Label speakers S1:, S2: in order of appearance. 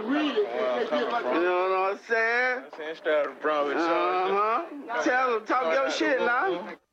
S1: read it. You know what I'm saying?
S2: Straight out of the Bronx.
S1: Tell them, talk your shit now.